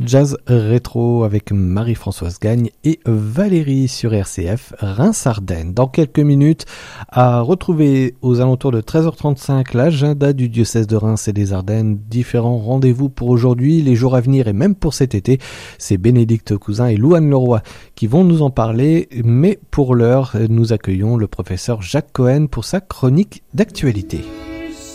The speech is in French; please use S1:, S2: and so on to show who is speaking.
S1: jazz rétro avec Marie-Françoise Gagne et Valérie sur RCF Reims-Ardennes. Dans quelques minutes, à retrouver aux alentours de 13h35 l'agenda du diocèse de Reims et des Ardennes. Différents rendez-vous pour aujourd'hui, les jours à venir et même pour cet été. C'est Bénédicte Cousin et Louane Leroy qui vont nous en parler. Mais pour l'heure, nous accueillons le professeur Jacques Cohen pour sa chronique d'actualité.